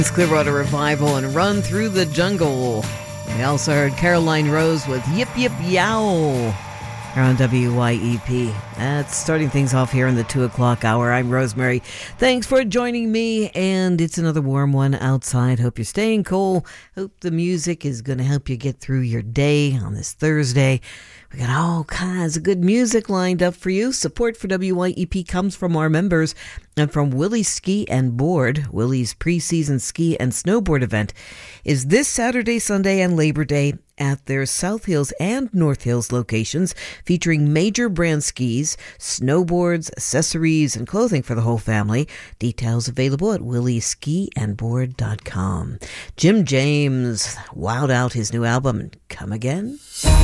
Clearwater Revival and Run Through the Jungle. We also heard Caroline Rose with Yip Yip Yow here on WYEP. That's starting things off here in the 2 o'clock hour. I'm Rosemary. Thanks for joining me, and it's another warm one outside. Hope you're staying cool. Hope the music is going to help you get through your day on this Thursday. We got all kinds of good music lined up for you. Support for WYEP comes from our members and from Willie's Ski and Board. Willie's preseason ski and snowboard event is this Saturday, Sunday, and Labor Day at their South Hills and North Hills locations, featuring major brand skis, snowboards, accessories, and clothing for the whole family. Details available at willieskiandboard.com. Jim James wowed out his new album, Come Again?